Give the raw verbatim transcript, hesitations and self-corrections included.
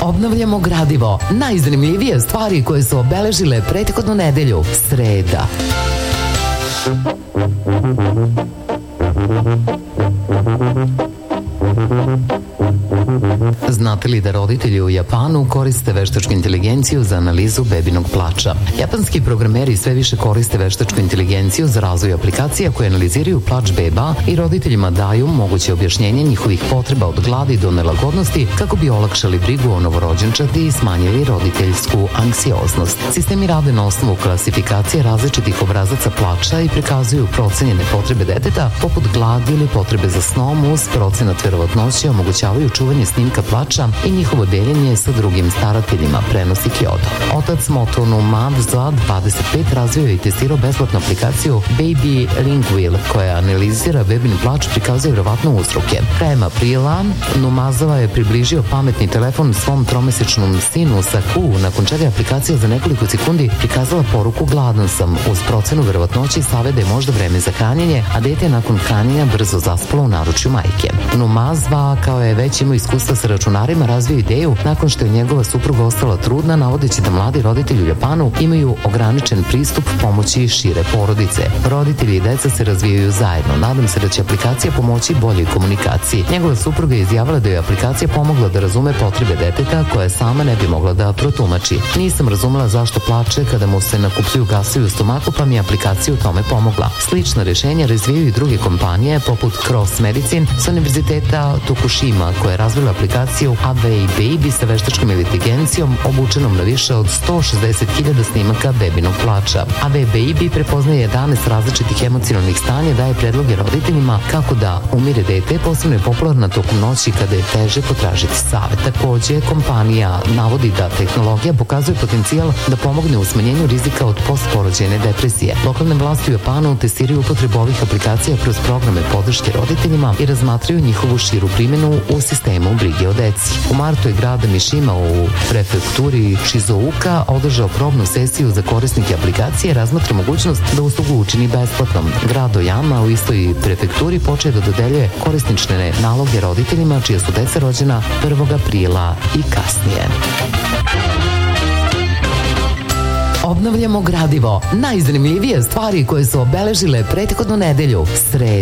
Obnavljamo gradivo. Najzanimljivije stvari koje su obeležile prethodnu nedelju. Sreda. Znate li da roditelji u Japanu koriste veštačku inteligenciju za analizu bebinog plača? Japanski programeri sve više koriste veštačku inteligenciju za razvoj aplikacija koje analiziraju plač beba i roditeljima daju moguće objašnjenje njihovih potreba od gladi do nelagodnosti kako bi olakšali brigu o novorođenčadi i smanjili roditeljsku anksioznost. Sistemi rade na osnovu klasifikacije različitih obrazaca plača i prikazuju procenjene potrebe deteta poput gladi ili potrebe za snom uz procenat verovatnoće omogućavaju čuvanje snimka plača i njihovo deljenje sa drugim starateljima, prenosi Kyoto. Otac Motonuma za dvadeset pet razvio i testirao besplatnu aplikaciju Baby Ringwheel koja analizira bebin plač, prikazuje verovatno uzroke. Krajem aprila Numazava je približio pametni telefon svom tromesečnom sinu Saku, nakon čega je aplikacija za nekoliko sekundi prikazala poruku gladan sam uz procenu verovatnoće i savjet da je možda vreme za hranjenje, a dete je nakon hranjenja brzo zaspalo u naručju majke. Numazava, kao je već imao iskustva sa računarima, razvio ideju nakon što je njegova supruga ostala trudna, navodeći da mladi roditelji u Japanu imaju ograničen pristup pomoći šire porodice. Roditelji i deca se razvijaju zajedno. Nadam se da će aplikacija pomoći boljoj komunikaciji. Njegova supruga je izjavila da je aplikacija pomogla da razume potrebe deteta koje sama ne bi mogla da protumači. Nisam razumela zašto plače kada mu se nakupljuju gasovi u stomaku, pa mi je aplikacija u tome pomogla. Slična rešenja razvijaju i druge kompanije poput Cross Medicine sa univerziteta Tokushima koja je razvila aplikaciju A V Baby sa veštačkom inteligencijom obučenom na više od sto šezdeset hiljada snimaka bebinog plača. A V Baby prepoznaje jedanaest različitih emocionalnih stanja, daje predloge roditeljima kako da umire dete, posebno je popularna tokom noći kada je teže potražiti savet. Takođe, kompanija navodi da tehnologija pokazuje potencijal da pomogne u smanjenju rizika od postporođajne depresije. Lokalne vlasti u Japanu testiraju upotrebu ovih aplikacija kroz programe podrške roditeljima i razmatraju njihovu širu primjenu u sistemu brige o deci. U martu je grad Mishima u prefekturi Shizuoka održao probnu sesiju za korisnike aplikacije, razmatra mogućnost da uslugu učini besplatnom. Grad Oyama u istoj prefekturi počeo da dodeljuje korisnične naloge roditeljima čija su deca rođena prvog aprila i kasnije. Obnavljamo gradivo. Najzanimljivije stvari koje su obeležile prethodnu nedelju. Sreda.